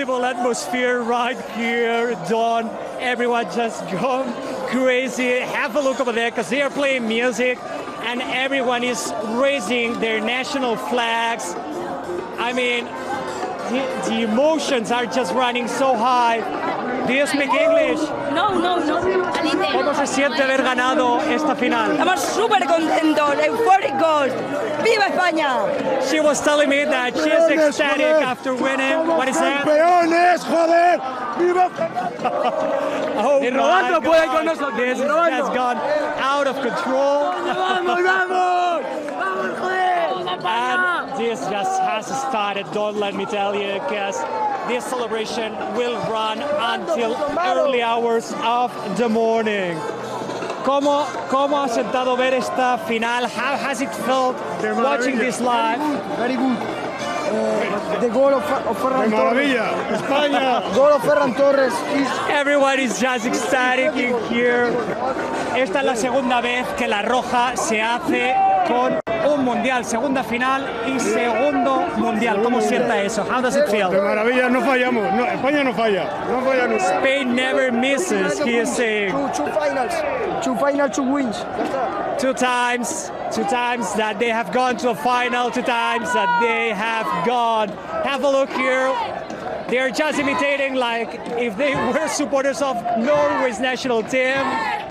incredible atmosphere right here, Don. Everyone just gone crazy. Have a look over there because they are playing music and everyone is raising their national flags. I mean, the emotions are just running so high. Do you speak English? No. ¿Cómo se siente haber ganado esta final? Estamos súper contentos, eufóricos. ¡Viva España! She was telling me that she is ecstatic after winning. What is that? ¡Campeones, joder! ¡Viva! Oh my God. This has gone out of control. ¡Vamos, vamos! ¡Vamos, joder! And this just has started, don't let me tell you, because this celebration will run until early hours of the morning. ¿Cómo ha sentado ver esta final? How has it felt watching this live? Very good. The goal of Ferran Torres. España. Goal of Ferran Torres is... Everyone is just ecstatic in here. Esta es la segunda vez que la Roja se hace con un mundial, segunda final y segundo mundial. ¿Cómo sienta eso? How does it feel? De maravilla, no fallamos. No, España no falla. No falla nunca. Spain never misses, he is saying. Two finals. Two finals, two wins. Two times that they have gone to a final, 2 times that they have gone. Have a look here. They are just imitating like if they were supporters of Norway's national team.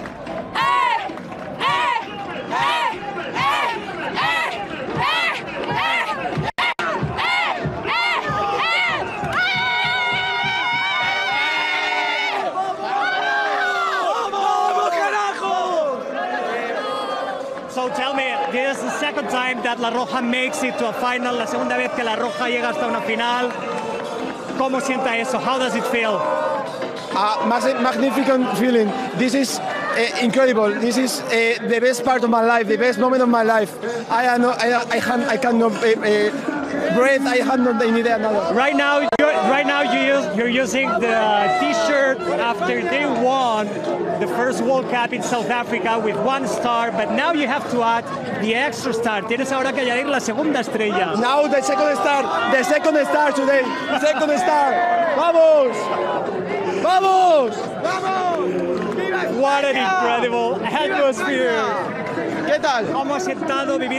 So tell me, this is the second time that La Roja makes it to a final, la segunda vez que La Roja llega hasta una final. ¿Cómo sienta eso? How does it feel? Magnificent feeling. This is incredible. This is the best part of my life, the best moment of my life. I cannot breathe. I have not any idea now. Right now you're using the T-shirt after they won the first World Cup in South Africa with 1 star, but now you have to add the extra star. Tienes ahora que añadir la segunda estrella. Now the second star today. Second star. Vamos! Vamos! Vamos! What an incredible atmosphere. ¿Qué tal? ¿Cómo ha sentado vivir